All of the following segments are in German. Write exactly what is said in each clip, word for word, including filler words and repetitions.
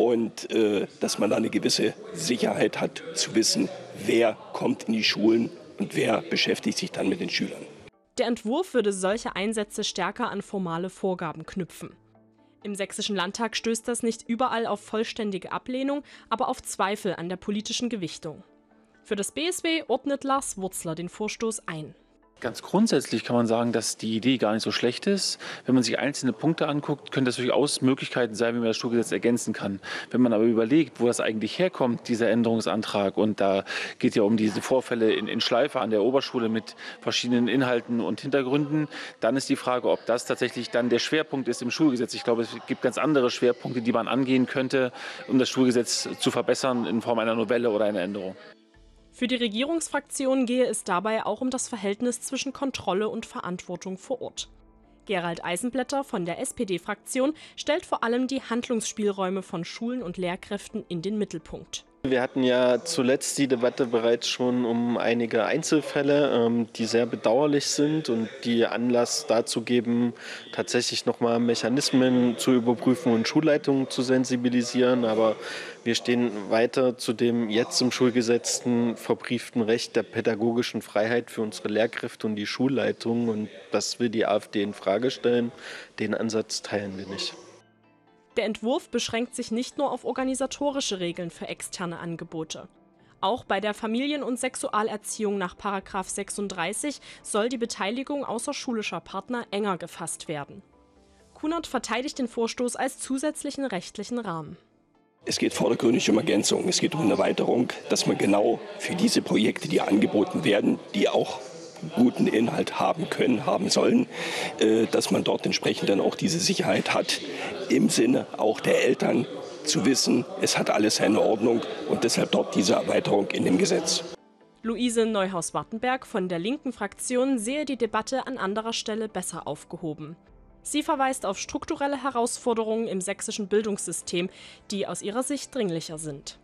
und äh, dass man da eine gewisse Sicherheit hat, zu wissen, wer kommt in die Schulen und wer beschäftigt sich dann mit den Schülern. Der Entwurf würde solche Einsätze stärker an formale Vorgaben knüpfen. Im Sächsischen Landtag stößt das nicht überall auf vollständige Ablehnung, aber auf Zweifel an der politischen Gewichtung. Für das B S W ordnet Lars Wurzler den Vorstoß ein. Ganz grundsätzlich kann man sagen, dass die Idee gar nicht so schlecht ist. Wenn man sich einzelne Punkte anguckt, können das durchaus Möglichkeiten sein, wie man das Schulgesetz ergänzen kann. Wenn man aber überlegt, wo das eigentlich herkommt, dieser Änderungsantrag, und da geht es ja um diese Vorfälle in, in Schleife an der Oberschule mit verschiedenen Inhalten und Hintergründen, dann ist die Frage, ob das tatsächlich dann der Schwerpunkt ist im Schulgesetz. Ich glaube, es gibt ganz andere Schwerpunkte, die man angehen könnte, um das Schulgesetz zu verbessern in Form einer Novelle oder einer Änderung. Für die Regierungsfraktion gehe es dabei auch um das Verhältnis zwischen Kontrolle und Verantwortung vor Ort. Gerald Eisenblätter von der S P D-Fraktion stellt vor allem die Handlungsspielräume von Schulen und Lehrkräften in den Mittelpunkt. Wir hatten ja zuletzt die Debatte bereits schon um einige Einzelfälle, die sehr bedauerlich sind und die Anlass dazu geben, tatsächlich nochmal Mechanismen zu überprüfen und Schulleitungen zu sensibilisieren. Aber wir stehen weiter zu dem jetzt im Schulgesetz verbrieften Recht der pädagogischen Freiheit für unsere Lehrkräfte und die Schulleitung. Und das will die AfD in Frage stellen. Den Ansatz teilen wir nicht. Der Entwurf beschränkt sich nicht nur auf organisatorische Regeln für externe Angebote. Auch bei der Familien- und Sexualerziehung nach Paragraph sechsunddreißig soll die Beteiligung außerschulischer Partner enger gefasst werden. Kunert verteidigt den Vorstoß als zusätzlichen rechtlichen Rahmen. Es geht vordergründig um Ergänzung, es geht um eine Erweiterung, dass man genau für diese Projekte, die angeboten werden, die auch guten Inhalt haben können, haben sollen, äh, dass man dort entsprechend dann auch diese Sicherheit hat, im Sinne auch der Eltern zu wissen, es hat alles seine Ordnung und deshalb dort diese Erweiterung in dem Gesetz. Luise Neuhaus-Wartenberg von der linken Fraktion sehe die Debatte an anderer Stelle besser aufgehoben. Sie verweist auf strukturelle Herausforderungen im sächsischen Bildungssystem, die aus ihrer Sicht dringlicher sind.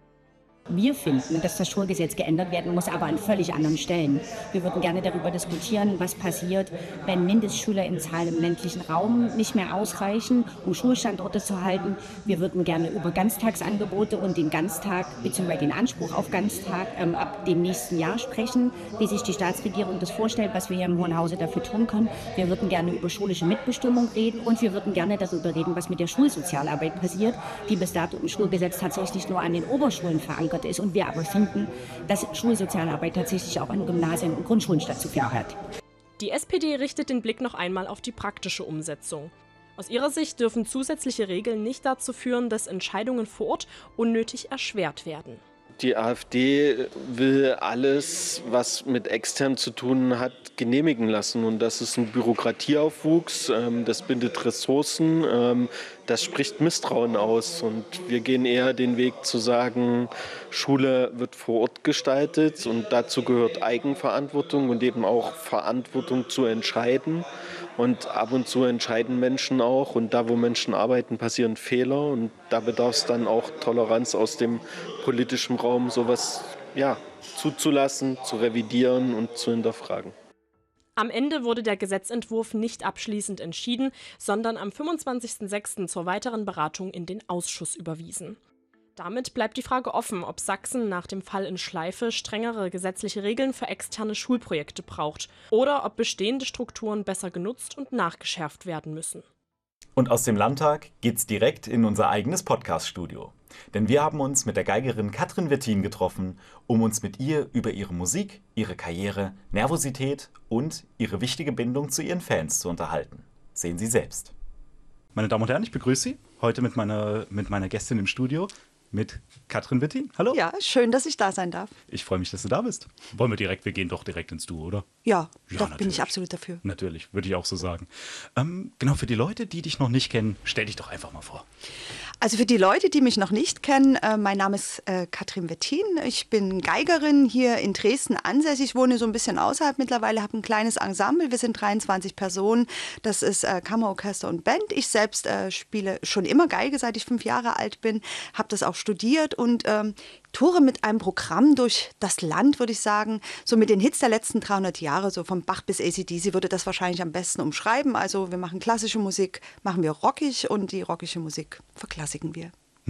Wir finden, dass das Schulgesetz geändert werden muss, aber an völlig anderen Stellen. Wir würden gerne darüber diskutieren, was passiert, wenn Mindestschüler in Zahl im ländlichen Raum nicht mehr ausreichen, um Schulstandorte zu halten. Wir würden gerne über Ganztagsangebote und den Ganztag bzw. den Anspruch auf Ganztag ähm, ab dem nächsten Jahr sprechen, wie sich die Staatsregierung das vorstellt, was wir hier im Hohen Hause dafür tun können. Wir würden gerne über schulische Mitbestimmung reden und wir würden gerne darüber reden, was mit der Schulsozialarbeit passiert, die bis dato im Schulgesetz tatsächlich nur an den Oberschulen verankert ist und wir aber finden, dass Schulsozialarbeit tatsächlich auch an Gymnasien und Grundschulen stattzufinden hat. Die S P D richtet den Blick noch einmal auf die praktische Umsetzung. Aus ihrer Sicht dürfen zusätzliche Regeln nicht dazu führen, dass Entscheidungen vor Ort unnötig erschwert werden. Die AfD will alles, was mit extern zu tun hat, genehmigen lassen. Und das ist ein Bürokratieaufwuchs, das bindet Ressourcen, das spricht Misstrauen aus. Und wir gehen eher den Weg zu sagen, Schule wird vor Ort gestaltet und dazu gehört Eigenverantwortung und eben auch Verantwortung zu entscheiden. Und ab und zu entscheiden Menschen auch und da, wo Menschen arbeiten, passieren Fehler und da bedarf es dann auch Toleranz aus dem politischen Raum, sowas ja, zuzulassen, zu revidieren und zu hinterfragen. Am Ende wurde der Gesetzentwurf nicht abschließend entschieden, sondern am fünfundzwanzigsten sechsten zur weiteren Beratung in den Ausschuss überwiesen. Damit bleibt die Frage offen, ob Sachsen nach dem Fall in Schleife strengere gesetzliche Regeln für externe Schulprojekte braucht oder ob bestehende Strukturen besser genutzt und nachgeschärft werden müssen. Und aus dem Landtag geht's direkt in unser eigenes Podcast-Studio. Denn wir haben uns mit der Geigerin Katrin Wettin getroffen, um uns mit ihr über ihre Musik, ihre Karriere, Nervosität und ihre wichtige Bindung zu ihren Fans zu unterhalten. Sehen Sie selbst. Meine Damen und Herren, ich begrüße Sie heute mit meiner, mit meiner Gästin im Studio, mit Katrin Wettin. Hallo. Ja, schön, dass ich da sein darf. Ich freue mich, dass du da bist. Wollen wir direkt, wir gehen doch direkt ins Du, oder? Ja, ja da natürlich. bin ich absolut dafür. Natürlich, würde ich auch so sagen. Ähm, genau, für die Leute, die dich noch nicht kennen, stell dich doch einfach mal vor. Also für die Leute, die mich noch nicht kennen, äh, mein Name ist äh, Katrin Wettin. Ich bin Geigerin hier in Dresden ansässig. Ich wohne so ein bisschen außerhalb mittlerweile, habe ein kleines Ensemble. Wir sind dreiundzwanzig Personen. Das ist äh, Kammerorchester und Band. Ich selbst äh, spiele schon immer Geige, seit ich fünf Jahre alt bin. Habe das auch studiert und ähm, toure mit einem Programm durch das Land, würde ich sagen. So mit den Hits der letzten dreihundert Jahre, so vom Bach bis A C D C würde das wahrscheinlich am besten umschreiben. Also wir machen klassische Musik, machen wir rockig und die rockige Musik verklassigen wir.